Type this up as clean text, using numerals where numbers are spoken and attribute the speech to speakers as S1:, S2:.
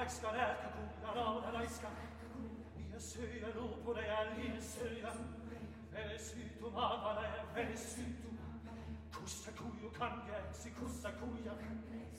S1: Laiska lääkäkuja, rauda laiska. Ja syö luupuda ja linsöjä. Vele syytu maavale, vele syytu. Kussa kuju kangeeksi, kussa kuja.